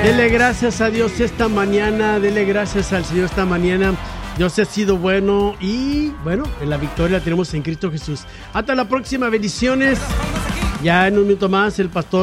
Dele gracias a Dios esta mañana, dele gracias al Señor esta mañana. Dios ha sido bueno y, bueno, la victoria la tenemos en Cristo Jesús. Hasta la próxima, bendiciones. Ya en un minuto más el pastor